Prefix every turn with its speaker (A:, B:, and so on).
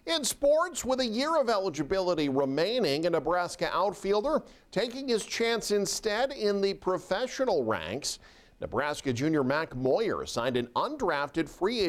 A: In sports, with a year of eligibility remaining, a Nebraska outfielder taking his chance instead in the professional ranks. Nebraska junior Mac Moyer signed an undrafted free agent